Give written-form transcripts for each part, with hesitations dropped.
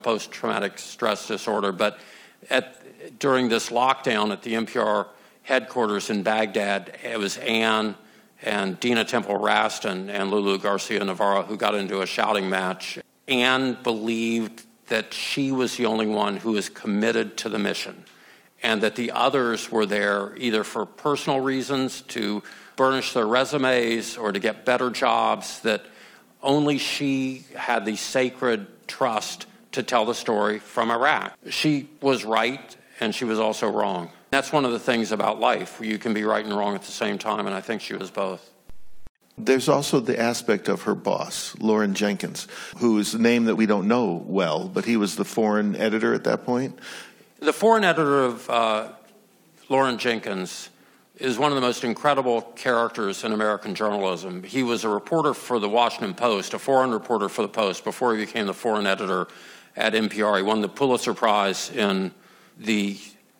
post-traumatic stress disorder. But during this lockdown at the NPR headquarters in Baghdad, it was Ann and Dina Temple Raston and Lulu Garcia Navarro who got into a shouting match. Ann believed that she was the only one who was committed to the mission, and that the others were there either for personal reasons, to burnish their resumes or to get better jobs, that only she had the sacred trust to tell the story from Iraq. She was right, and she was also wrong. That's one of the things about life. You can be right and wrong at the same time, and I think she was both. There's also the aspect of her boss, Loren Jenkins, who is a name that we don't know well, but he was the foreign editor at that point. The foreign editor of Loren Jenkins is one of the most incredible characters in American journalism. He was a reporter for the Washington Post, a foreign reporter for the Post, before he became the foreign editor at NPR. He won the Pulitzer Prize in the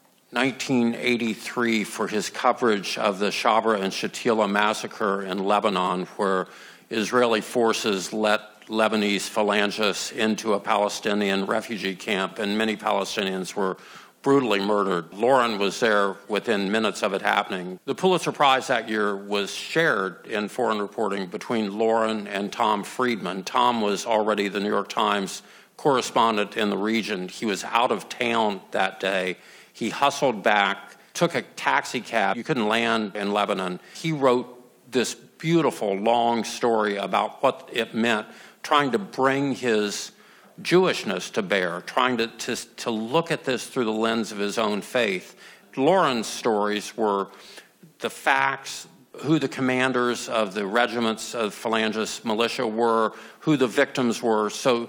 1983 for his coverage of the Sabra and Shatila massacre in Lebanon, where Israeli forces let Lebanese phalangists into a Palestinian refugee camp, and many Palestinians were brutally murdered. Loren was there within minutes of it happening. The Pulitzer Prize that year was shared in foreign reporting between Loren and Tom Friedman. Tom was already the New York Times correspondent in the region. He was out of town that day. He hustled back, took a taxi cab. You couldn't land in Lebanon. He wrote this beautiful, long story about what it meant, trying to bring his Jewishness to bear, trying to look at this through the lens of his own faith. Loren's stories were the facts, who the commanders of the regiments of Phalangist militia were, who the victims were. So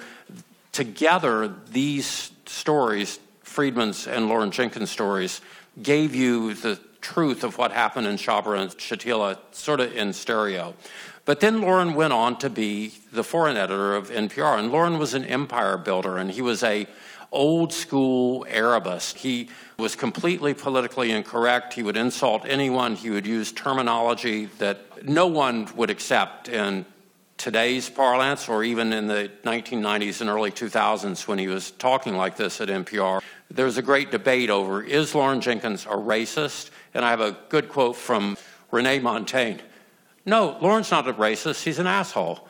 together, these stories, Friedman's and Loren Jenkins' stories, gave you the truth of what happened in Sabra and Shatila sort of in stereo. But then Loren went on to be the foreign editor of NPR, and Loren was an empire builder, and he was a old-school Arabist. He was completely politically incorrect. He would insult anyone. He would use terminology that no one would accept in today's parlance, or even in the 1990s and early 2000s when he was talking like this at NPR. There was a great debate over, is Loren Jenkins a racist? And I have a good quote from Renee Montaigne. No, Loren's not a racist. He's an asshole.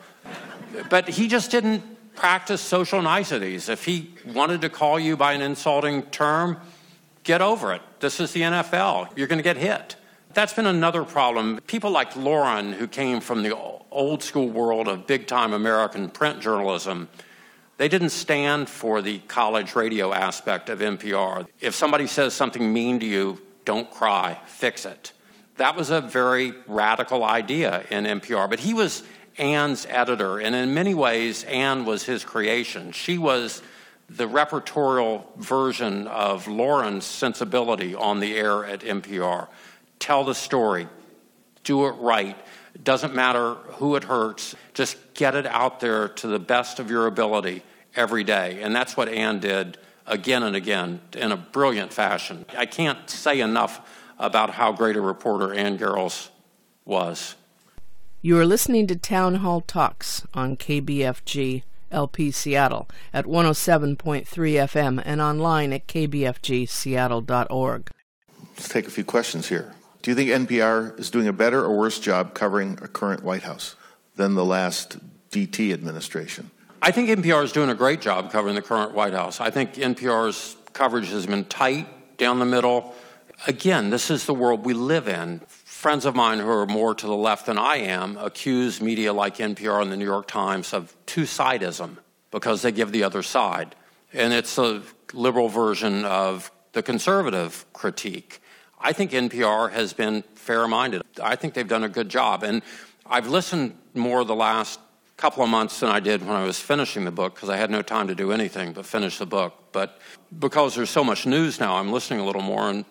But he just didn't practice social niceties. If he wanted to call you by an insulting term, get over it. This is the NFL. You're going to get hit. That's been another problem. People like Loren, who came from the old school world of big-time American print journalism, they didn't stand for the college radio aspect of NPR. If somebody says something mean to you, don't cry, fix it. That was a very radical idea in NPR, but he was Ann's editor, and in many ways, Ann was his creation. She was the repertorial version of Loren's sensibility on the air at NPR. Tell the story. Do it right. It doesn't matter who it hurts. Just get it out there to the best of your ability every day. And that's what Ann did again and again in a brilliant fashion. I can't say enough about how great a reporter Ann Garrels was. You are listening to Town Hall Talks on KBFG LP Seattle at 107.3 FM and online at kbfgseattle.org. Let's take a few questions here. Do you think NPR is doing a better or worse job covering a current White House than the last DT administration? I think NPR is doing a great job covering the current White House. I think NPR's coverage has been tight, down the middle. Again, this is the world we live in. Friends of mine who are more to the left than I am accuse media like NPR and the New York Times of two-sidism because they give the other side. And it's a liberal version of the conservative critique. I think NPR has been fair-minded. I think they've done a good job. And I've listened more the last couple of months than I did when I was finishing the book because I had no time to do anything but finish the book. But because there's so much news now, I'm listening a little more, and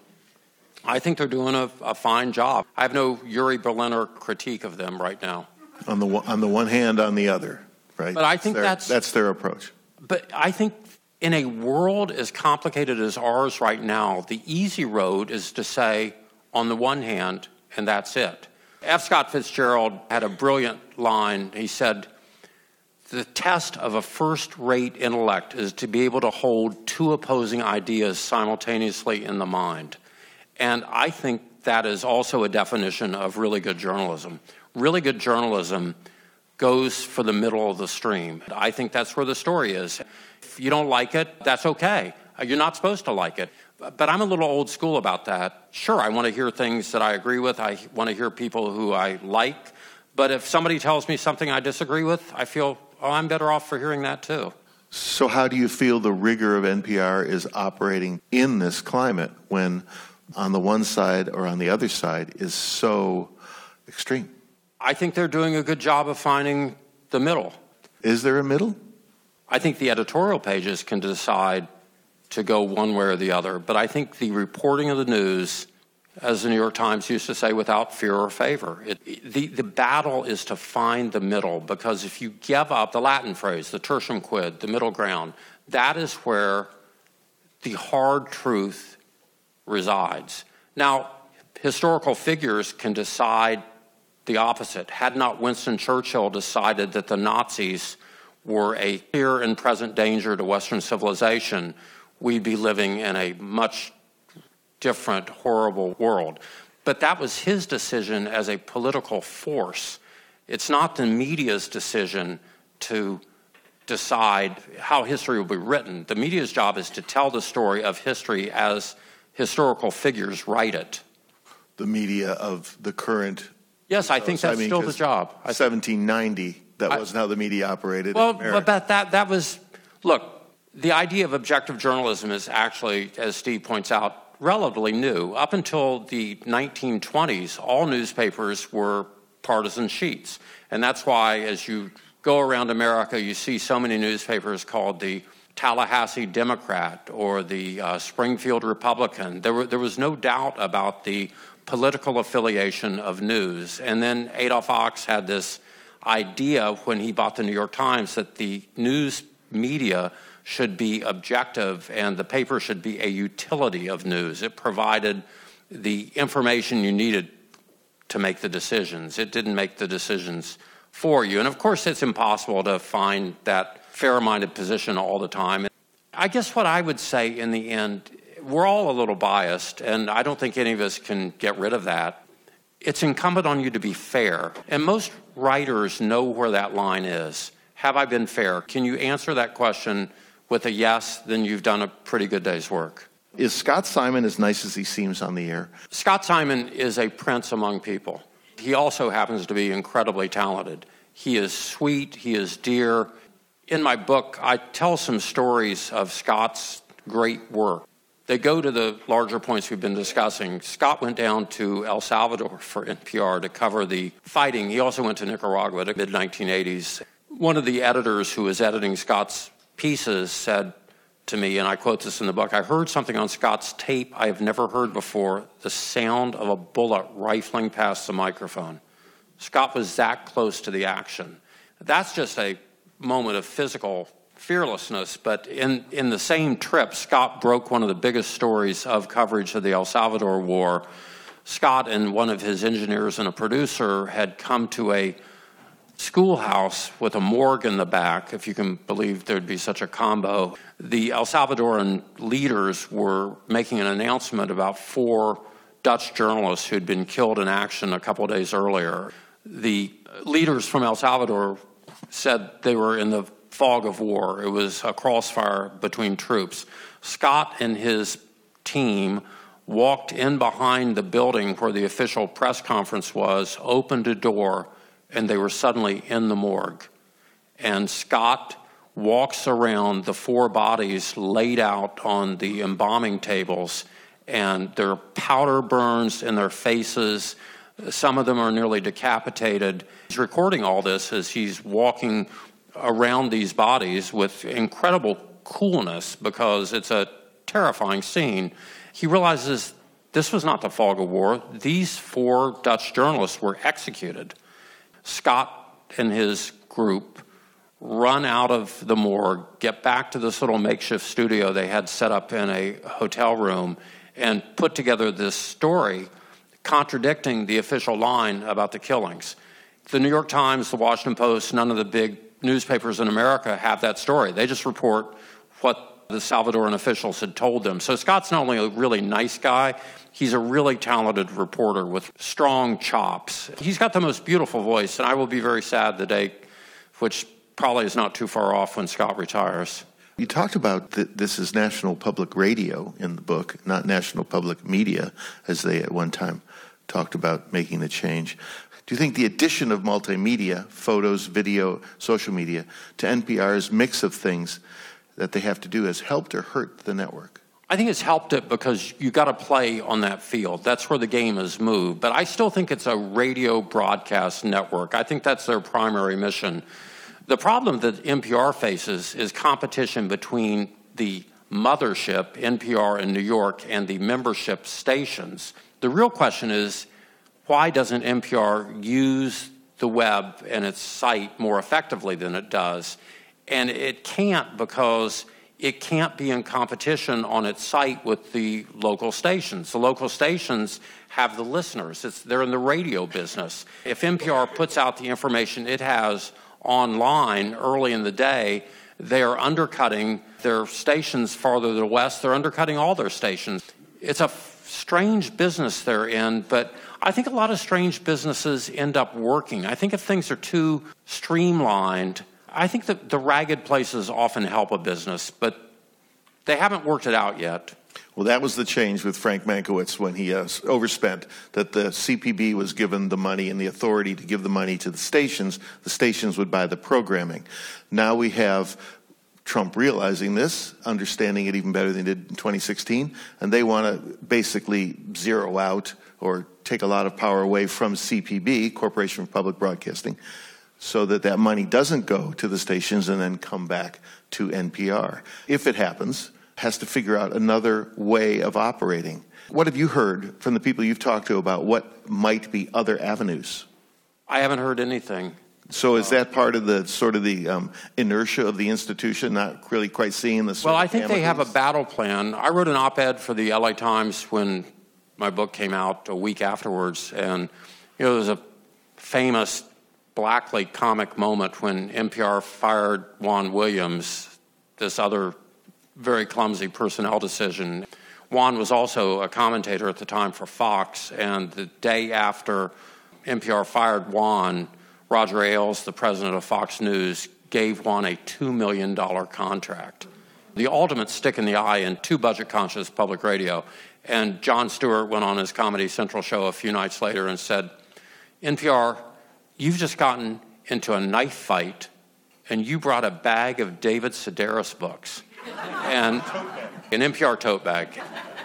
I think they're doing a fine job. I have no Yuri Berliner critique of them right now. On the one hand, on the other, right? But I think that's their approach. But I think in a world as complicated as ours right now, the easy road is to say, on the one hand, and that's it. F. Scott Fitzgerald had a brilliant line. He said, The test of a first-rate intellect is to be able to hold two opposing ideas simultaneously in the mind. And I think that is also a definition of really good journalism. Really good journalism goes for the middle of the stream. I think that's where the story is. If you don't like it, that's okay. You're not supposed to like it. But I'm a little old school about that. Sure, I want to hear things that I agree with. I want to hear people who I like. But if somebody tells me something I disagree with, I feel, I'm better off for hearing that too. So how do you feel the rigor of NPR is operating in this climate when on the one side or on the other side is so extreme? I think they're doing a good job of finding the middle. Is there a middle? I think the editorial pages can decide to go one way or the other. But I think the reporting of the news, as the New York Times used to say, without fear or favor. The battle is to find the middle, because if you give up the Latin phrase, the tertium quid, the middle ground, that is where the hard truth resides. Now, historical figures can decide the opposite. Had not Winston Churchill decided that the Nazis were a clear and present danger to Western civilization, we'd be living in a much different, horrible world. But that was his decision as a political force. It's not the media's decision to decide how history will be written. The media's job is to tell the story of history as historical figures write it. The media of the current... Yes, I think that's still the job. 1790, that wasn't how the media operated. Well, but that was... Look, the idea of objective journalism is actually, as Steve points out, relatively new. Up until the 1920s, all newspapers were partisan sheets. And that's why, as you go around America, you see so many newspapers called the Tallahassee Democrat or the Springfield Republican. There was no doubt about the political affiliation of news. And then Adolph Ochs had this idea when he bought the New York Times that the news media should be objective and the paper should be a utility of news. It provided the information you needed to make the decisions. It didn't make the decisions for you. And of course, it's impossible to find that fair-minded position all the time. I guess what I would say in the end, we're all a little biased, and I don't think any of us can get rid of that. It's incumbent on you to be fair. And most writers know where that line is. Have I been fair? Can you answer that question with a yes? Then you've done a pretty good day's work. Is Scott Simon as nice as he seems on the air? Scott Simon is a prince among people. He also happens to be incredibly talented. He is sweet. He is dear. In my book, I tell some stories of Scott's great work. They go to the larger points we've been discussing. Scott went down to El Salvador for NPR to cover the fighting. He also went to Nicaragua in the mid-1980s. One of the editors who was editing Scott's pieces said to me, and I quote this in the book, "I heard something on Scott's tape I have never heard before, the sound of a bullet rifling past the microphone." Scott was that close to the action. That's just a moment of physical fearlessness, but in the same trip, Scott broke one of the biggest stories of coverage of the El Salvador War. Scott and one of his engineers and a producer had come to a schoolhouse with a morgue in the back, if you can believe there'd be such a combo. The El Salvadoran leaders were making an announcement about 4 Dutch journalists who'd been killed in action a couple of days earlier. The leaders from El Salvador said they were in the fog of war. It was a crossfire between troops. Scott and his team walked in behind the building where the official press conference was, opened a door, and they were suddenly in the morgue. And Scott walks around the 4 bodies laid out on the embalming tables, and there are powder burns in their faces. Some of them are nearly decapitated. He's recording all this as he's walking around these bodies with incredible coolness because it's a terrifying scene. He realizes this was not the fog of war. These 4 Dutch journalists were executed. Scott and his group run out of the morgue, get back to this little makeshift studio they had set up in a hotel room, and put together this story contradicting the official line about the killings. The New York Times, the Washington Post, none of the big newspapers in America have that story. They just report what the Salvadoran officials had told them. So Scott's not only a really nice guy, he's a really talented reporter with strong chops. He's got the most beautiful voice, and I will be very sad the day, which probably is not too far off, when Scott retires. You talked about that this is National Public Radio in the book, not National Public Media, as they at one time talked about making the change. Do you think the addition of multimedia, photos, video, social media, to NPR's mix of things that they have to do has helped or hurt the network? I think it's helped it because you got to play on that field. That's where the game has moved. But I still think it's a radio broadcast network. I think that's their primary mission. The problem that NPR faces is competition between the mothership, NPR in New York, and the membership stations. The real question is, why doesn't NPR use the web and its site more effectively than it does? And it can't, because it can't be in competition on its site with the local stations. The local stations have the listeners. They're in the radio business. If NPR puts out the information it has online early in the day, they are undercutting their stations farther to the west. They're undercutting all their stations. It's a strange business they're in, but I think a lot of strange businesses end up working. I think if things are too streamlined, I think that the ragged places often help a business, but they haven't worked it out yet. Well, that was the change with Frank Mankiewicz when he overspent, that the CPB was given the money and the authority to give the money to the stations. The stations would buy the programming. Now we have Trump realizing this, understanding it even better than he did in 2016, and they want to basically zero out or take a lot of power away from CPB, Corporation for Public Broadcasting, so that that money doesn't go to the stations and then come back to NPR. If it happens, has to figure out another way of operating. What have you heard from the people you've talked to about what might be other avenues? I haven't heard anything. So is that part of the sort of the inertia of the institution, not really quite seeing the Well, I think they have a battle plan. I wrote an op-ed for the LA Times when my book came out a week afterwards, and there was a famous Blackley comic moment when NPR fired Juan Williams, this other very clumsy personnel decision. Juan was also a commentator at the time for Fox, and the day after NPR fired Juan, Roger Ailes, the president of Fox News, gave Juan a $2 million contract. The ultimate stick in the eye in too budget-conscious public radio. And Jon Stewart went on his Comedy Central show a few nights later and said, NPR, you've just gotten into a knife fight, and you brought a bag of David Sedaris books. And an NPR tote bag.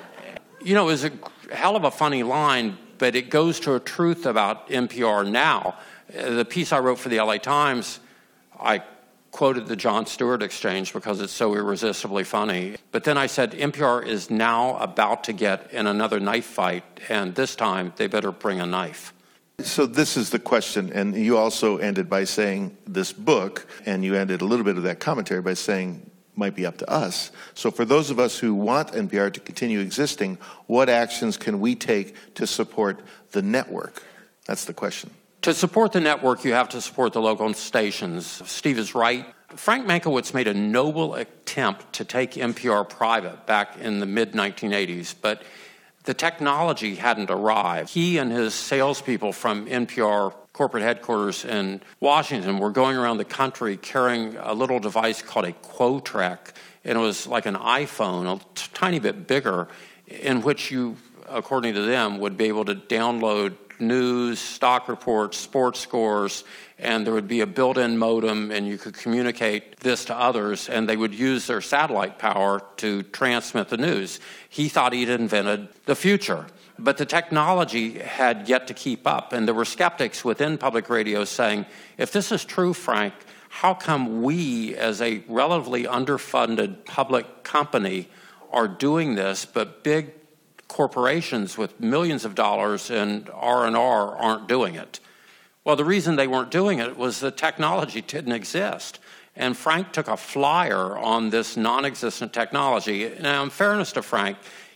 You know, it was a hell of a funny line, but it goes to a truth about NPR now. The piece I wrote for the LA Times, I quoted the Jon Stewart exchange because it's so irresistibly funny. But then I said, NPR is now about to get in another knife fight, and this time they better bring a knife. So this is the question, and you also ended by saying this book, and you ended a little bit of that commentary by saying might be up to us. So for those of us who want NPR to continue existing, what actions can we take to support the network? That's the question. To support the network, you have to support the local stations. Steve is right. Frank Mankiewicz made a noble attempt to take NPR private back in the mid-1980s, but the technology hadn't arrived. He and his salespeople from NPR corporate headquarters in Washington were going around the country carrying a little device called a Quotrek, and it was like an iPhone, a tiny bit bigger, in which you, according to them, would be able to download news, stock reports, sports scores, and there would be a built-in modem, and you could communicate this to others, and they would use their satellite power to transmit the news. He thought he'd invented the future, but the technology had yet to keep up, and there were skeptics within public radio saying, if this is true, Frank, how come we, as a relatively underfunded public company, are doing this, but big corporations with millions of dollars in R&R aren't doing it? Well, the reason they weren't doing it was the technology didn't exist. And Frank took a flyer on this non-existent technology. Now, in fairness to Frank, he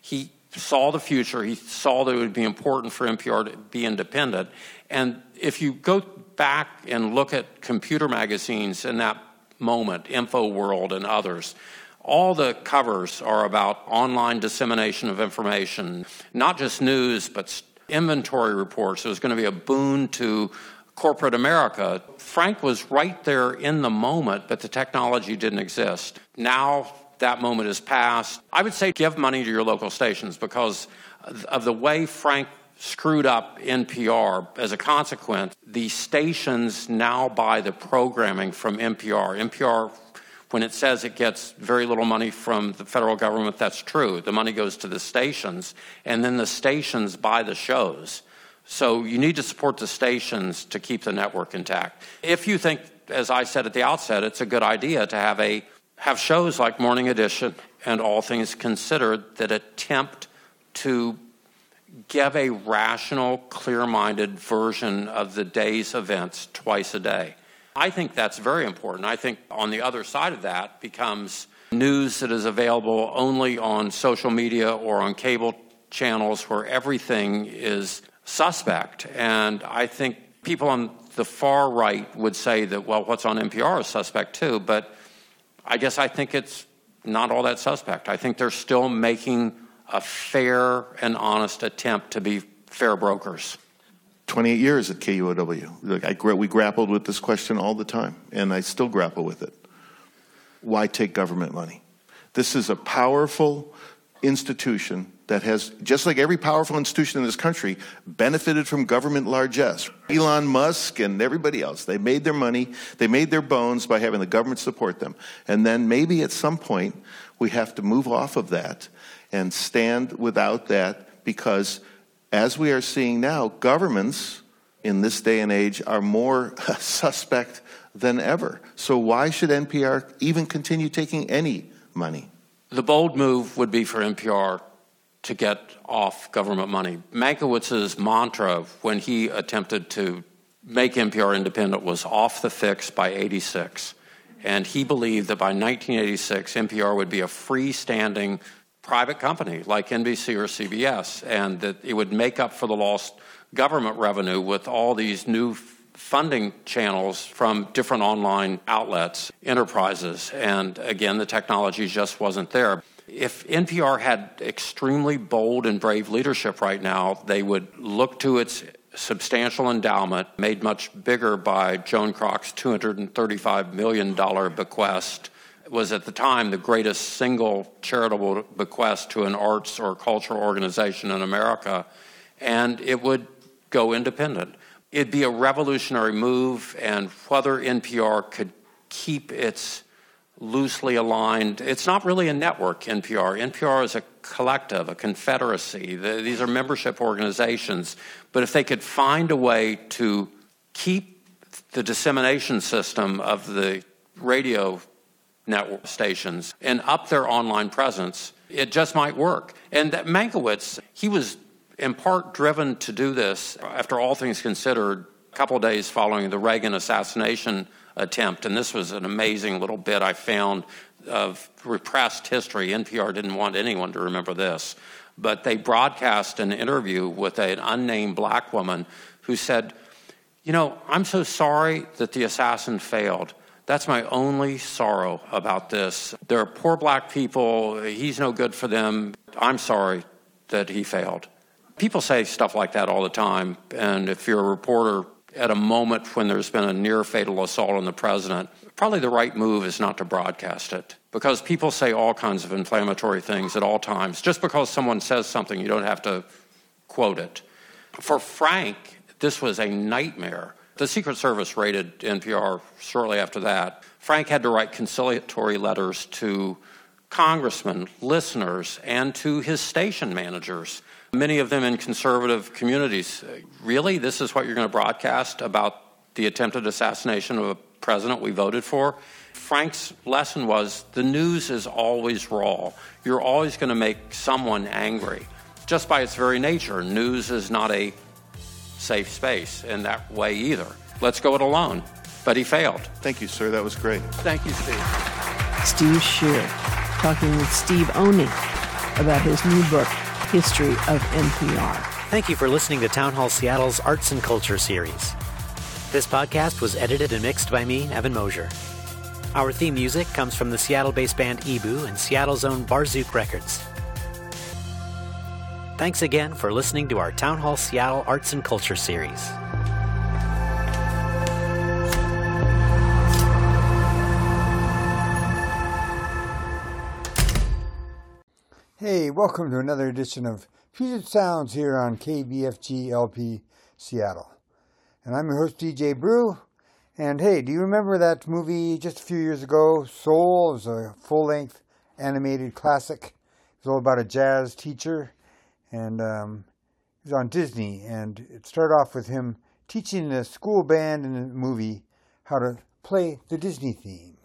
saw the future. He saw that it would be important for NPR to be independent. And if you go back and look at computer magazines in that moment, InfoWorld and others, all the covers are about online dissemination of information, not just news, but inventory reports. It was going to be a boon to corporate America. Frank was right there in the moment, but the technology didn't exist. Now that moment is past. I would say give money to your local stations because of the way Frank screwed up NPR. As a consequence, the stations now buy the programming from NPR. NPR, when it says it gets very little money from the federal government, that's true. The money goes to the stations, and then the stations buy the shows. So you need to support the stations to keep the network intact. If you think, as I said at the outset, it's a good idea to have shows like Morning Edition and All Things Considered that attempt to give a rational, clear-minded version of the day's events twice a day. I think that's very important. I think on the other side of that becomes news that is available only on social media or on cable channels where everything is suspect. And I think people on the far right would say that, well, what's on NPR is suspect too, but I guess I think it's not all that suspect. I think they're still making a fair and honest attempt to be fair brokers. 28 years at KUOW. We grappled with this question all the time, and I still grapple with it. Why take government money? This is a powerful institution that has, just like every powerful institution in this country, benefited from government largesse. Elon Musk and everybody else, they made their money, they made their bones by having the government support them. And then maybe at some point we have to move off of that and stand without that, because as we are seeing now, governments in this day and age are more suspect than ever. So why should NPR even continue taking any money? The bold move would be for NPR to get off government money. Mankiewicz's mantra when he attempted to make NPR independent was off the fix by 86. And he believed that by 1986, NPR would be a freestanding private company like NBC or CBS, and that it would make up for the lost government revenue with all these new funding channels from different online outlets, enterprises. And again, the technology just wasn't there. If NPR had extremely bold and brave leadership right now, they would look to its substantial endowment, made much bigger by Joan Kroc's $235 million bequest. It was at the time the greatest single charitable bequest to an arts or cultural organization in America, and it would go independent. It'd be a revolutionary move, and whether NPR could keep its loosely aligned, it's not really a network, NPR. NPR is a collective, a confederacy. These are membership organizations. But if they could find a way to keep the dissemination system of the radio network stations and up their online presence, it just might work. And Mankiewicz, he was in part driven to do this after All Things Considered, a couple of days following the Reagan assassination attempt. And this was an amazing little bit I found of repressed history. NPR didn't want anyone to remember this. But they broadcast an interview with an unnamed black woman who said, "You know, I'm so sorry that the assassin failed. That's my only sorrow about this. There are poor black people. He's no good for them. I'm sorry that he failed." People say stuff like that all the time. And if you're a reporter at a moment when there's been a near-fatal assault on the president, probably the right move is not to broadcast it. Because people say all kinds of inflammatory things at all times. Just because someone says something, you don't have to quote it. For Frank, this was a nightmare. The Secret Service raided NPR shortly after that. Frank had to write conciliatory letters to congressmen, listeners, and to his station managers, many of them in conservative communities. Really? This is what you're going to broadcast about the attempted assassination of a president we voted for? Frank's lesson was the news is always raw. You're always going to make someone angry. Just by its very nature, news is not a safe space in that way either. Let's go it alone. But he failed. Thank you, sir. That was great. Thank you, Steve. Steve Scheer talking with Steve Oney about his new book, history of NPR. Thank you for listening to Town Hall Seattle's Arts and Culture series. This podcast was edited and mixed by me, Evan Mosier. Our theme music comes from the Seattle-based band Ebu and Seattle's own Barzook Records. Thanks again for listening to our Town Hall Seattle Arts and Culture series. Hey, welcome to another edition of Future Sounds here on KBFG LP Seattle. And I'm your host, DJ Brew. And hey, do you remember that movie just a few years ago, Soul? It was a full-length animated classic. It was all about a jazz teacher. And it was on Disney. And it started off with him teaching the school band in the movie how to play the Disney theme.